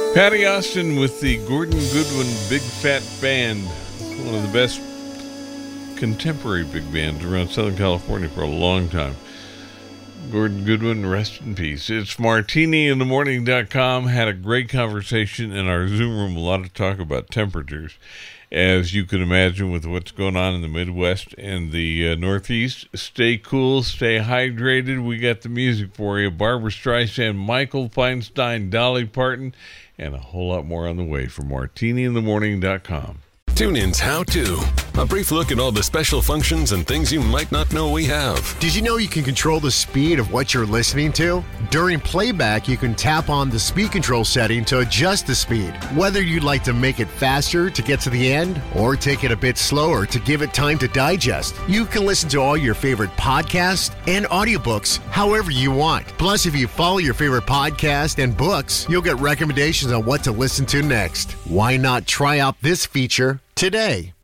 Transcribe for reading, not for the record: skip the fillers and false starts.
Patty Austin with the Gordon Goodwin Big Fat Band, one of the best contemporary big bands around Southern California for a long time. Gordon Goodwin, rest in peace. It's martiniinthemorning.com. Had a great conversation in our Zoom room, a lot of talk about temperatures. As you can imagine with what's going on in the Midwest and the Northeast, stay cool, stay hydrated. We got the music for you. Barbra Streisand, Michael Feinstein, Dolly Parton, and a whole lot more on the way from martiniinthemorning.com. TuneIn's How To. A brief look at all the special functions and things you might not know we have. Did you know you can control the speed of what you're listening to? During playback, you can tap on the speed control setting to adjust the speed. Whether you'd like to make it faster to get to the end or take it a bit slower to give it time to digest, you can listen to all your favorite podcasts and audiobooks however you want. Plus, if you follow your favorite podcast and books, you'll get recommendations on what to listen to next. Why not try out this feature today?